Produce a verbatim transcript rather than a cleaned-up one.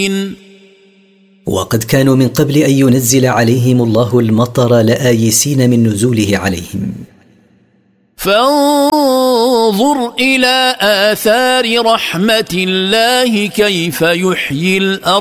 وقد كانوا من قبل أن ينزل عليهم الله المطر لآيسين من نزوله عليهم. فانظر إلى آثار رحمة الله كيف يحيي الأرض